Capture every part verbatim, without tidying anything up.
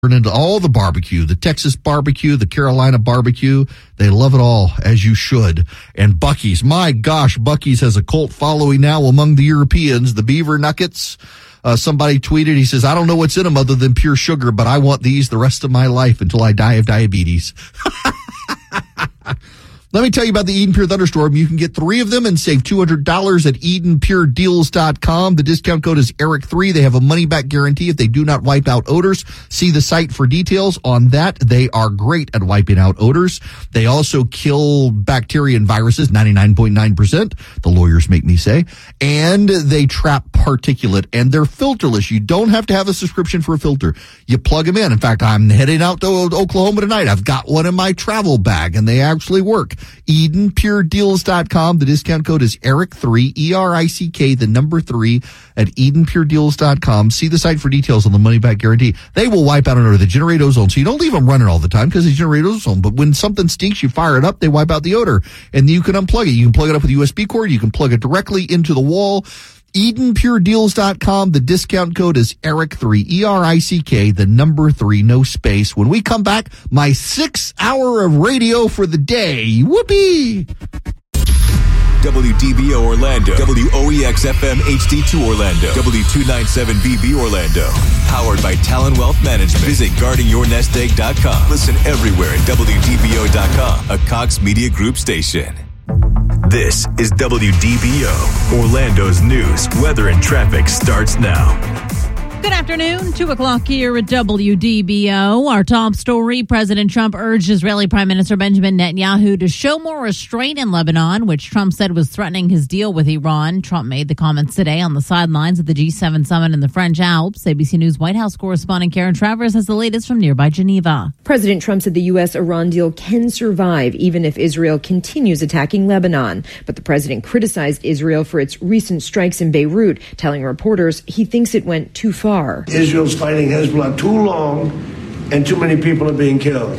into all the barbecue, the Texas barbecue, the Carolina barbecue. They love it all, as you should. And Buc-ee's, my gosh, Buc-ee's has a cult following now among the Europeans. The beaver nuggets. Uh, somebody tweeted, he says, I don't know what's in them other than pure sugar, but I want these the rest of my life until I die of diabetes. Let me tell you about the Eden Pure Thunderstorm. You can get three of them and save two hundred dollars at Eden Pure Deals dot com. The discount code is Eric three. They have a money-back guarantee if they do not wipe out odors. See the site for details on that. They are great at wiping out odors. They also kill bacteria and viruses, ninety-nine point nine percent, the lawyers make me say. And they trap particulate, and they're filterless. You don't have to have a subscription for a filter. You plug them in. In fact, I'm heading out to Oklahoma tonight. I've got one in my travel bag, and they actually work. Eden Pure Deals dot com. The discount code is Eric three, E R I C K, the number three, at Eden Pure Deals dot com. See the site for details on the money-back guarantee. They will wipe out an odor. They generate ozone, so you don't leave them running all the time because they generate ozone. But when something stinks, you fire it up, they wipe out the odor. And you can unplug it. You can plug it up with a U S B cord. You can plug it directly into the wall. Eden Pure Deals dot com. The discount code is Eric three, E R I C K, the number three, no space. When we come back, my six hour of radio for the day. Whoopee! W D B O Orlando, W O E X F M H D two Orlando, W two ninety-seven B B Orlando. Powered by Talon Wealth Management. Visit guarding your nest egg dot com. Listen everywhere at W D B O dot com, a Cox Media Group station. This is W D B O, Orlando's news, weather, and traffic starts now. Good afternoon, two o'clock here at W D B O. Our top story, President Trump urged Israeli Prime Minister Benjamin Netanyahu to show more restraint in Lebanon, which Trump said was threatening his deal with Iran. Trump made the comments today on the sidelines of the G seven summit in the French Alps. A B C News White House correspondent Karen Travers has the latest from nearby Geneva. President Trump said the U S-Iran deal can survive even if Israel continues attacking Lebanon. But the president criticized Israel for its recent strikes in Beirut, telling reporters he thinks it went too far. Israel's fighting Hezbollah too long, and too many people are being killed.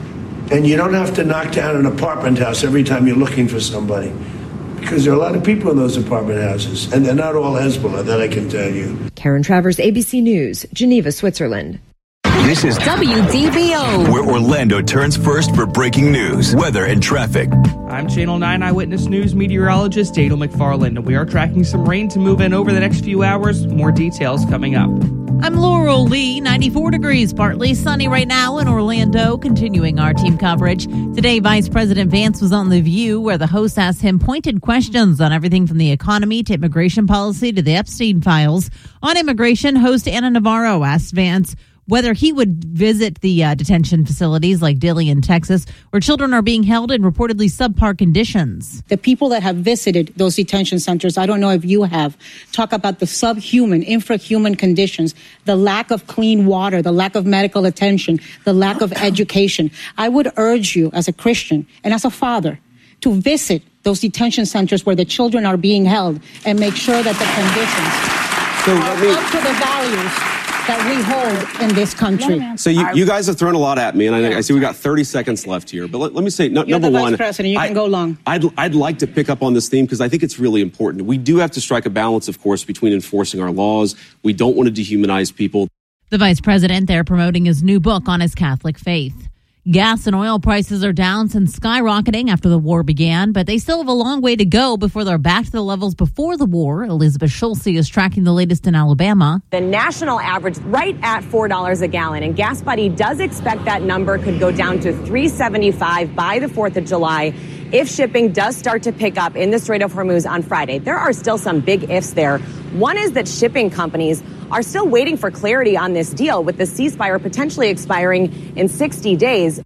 And you don't have to knock down an apartment house every time you're looking for somebody, because there are a lot of people in those apartment houses, and they're not all Hezbollah, that I can tell you. Karen Travers, A B C News, Geneva, Switzerland. This is W D B O, where Orlando turns first for breaking news, weather, and traffic. I'm Channel nine Eyewitness News meteorologist Daniel McFarland, and we are tracking some rain to move in over the next few hours. More details coming up. I'm Laurel Lee, ninety-four degrees, partly sunny right now in Orlando, continuing our team coverage. Today, Vice President Vance was on The View, where the host asked him pointed questions on everything from the economy to immigration policy to the Epstein files. On immigration, host Anna Navarro asked Vance whether he would visit the uh, detention facilities like Dilley in Texas, where children are being held in reportedly subpar conditions. The people that have visited those detention centers, I don't know if you have, talk about the subhuman, infrahuman conditions, the lack of clean water, the lack of medical attention, the lack of education. I would urge you as a Christian and as a father to visit those detention centers where the children are being held and make sure that the conditions so, are me- up to the values that we hold in this country. So you, you guys have thrown a lot at me, and I, I see we got thirty seconds left here. But let, let me say, no, You're number the Vice one, President. You I, can go long. I'd, I'd like to pick up on this theme because I think it's really important. We do have to strike a balance, of course, between enforcing our laws. We don't want to dehumanize people. The vice president there promoting his new book on his Catholic faith. Gas and oil prices are down since skyrocketing after the war began, but they still have a long way to go before they're back to the levels before the war. Elizabeth Schulze is tracking the latest in Alabama. The national average right at four dollars a gallon, and Gas Buddy does expect that number could go down to three seventy-five by the fourth of July if shipping does start to pick up in the Strait of Hormuz on Friday. There are still some big ifs there. One is that shipping companies are still waiting for clarity on this deal, with the ceasefire potentially expiring in sixty days.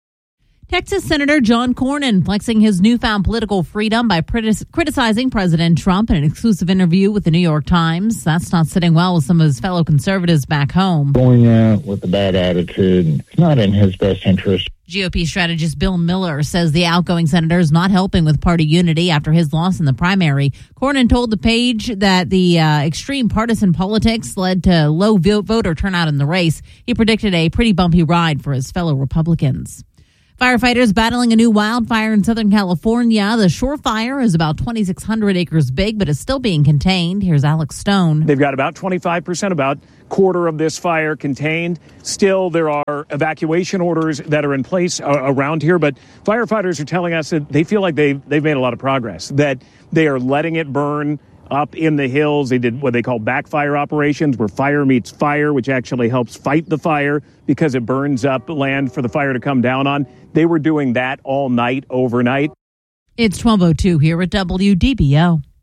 Texas Senator John Cornyn flexing his newfound political freedom by criticizing President Trump in an exclusive interview with the New York Times. That's not sitting well with some of his fellow conservatives back home. Going out with a bad attitude, it's not in his best interest. G O P strategist Bill Miller says the outgoing senator is not helping with party unity after his loss in the primary. Cornyn told the Page that the uh, extreme partisan politics led to low voter turnout in the race. He predicted a pretty bumpy ride for his fellow Republicans. Firefighters battling a new wildfire in Southern California. The Shore Fire is about twenty-six hundred acres big, but is still being contained. Here's Alex Stone. They've got about twenty-five percent, about quarter of this fire contained. Still, there are evacuation orders that are in place uh, around here, but firefighters are telling us that they feel like they've, they've made a lot of progress, that they are letting it burn up in the hills. They did what they call backfire operations, where fire meets fire, which actually helps fight the fire because it burns up land for the fire to come down on. They were doing that all night, overnight. It's twelve oh two here at W D B O.